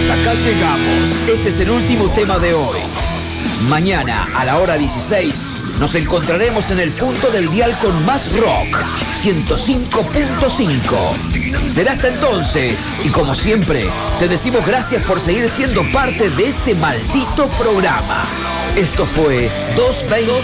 hasta acá llegamos. Este es el último tema de hoy. Mañana, a la hora 16, nos encontraremos en el punto del dial con más rock, 105.5. Será hasta entonces, y como siempre, te decimos gracias por seguir siendo parte de este maldito programa. Esto fue 220.